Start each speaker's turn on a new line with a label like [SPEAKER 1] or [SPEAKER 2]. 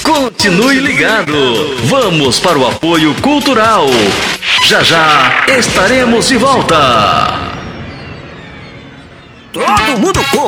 [SPEAKER 1] Continue ligado. Vamos para o apoio cultural. Já já estaremos de volta.
[SPEAKER 2] Todo mundo com